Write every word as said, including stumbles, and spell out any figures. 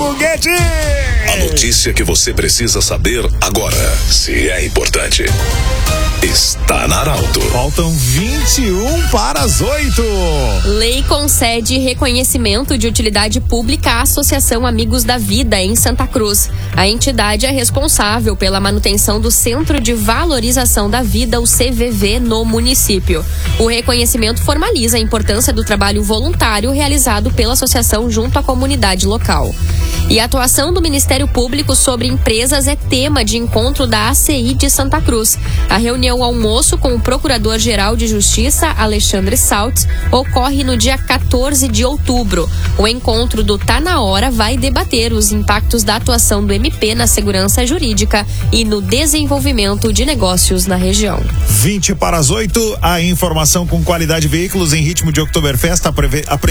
foguete! A notícia que você precisa saber agora, se é importante, está na Arauto. Faltam vinte e um para as oito. Lei concede reconhecimento de utilidade pública à Associação Amigos da Vida em Santa Cruz. A entidade é responsável pela manutenção do Centro de Valorização da Vida, o C V V, no município. O reconhecimento formaliza a importância do trabalho voluntário realizado pela associação junto à comunidade local. E a atuação do Ministério Público sobre empresas é tema de encontro da A C I de Santa Cruz. A reunião almoço com o Procurador-Geral de Justiça, Alexandre Saltz, ocorre no dia quatorze de outubro. O encontro do Tá Na Hora vai debater os impactos da atuação do M P na segurança jurídica e no desenvolvimento de negócios na região. vinte para as oito, a informação com qualidade veículos em ritmo de Oktoberfest.